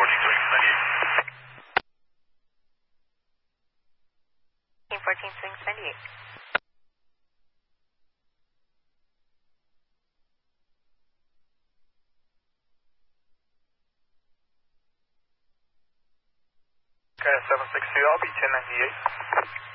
14 swing 78. Okay, 762, I'll be 1098.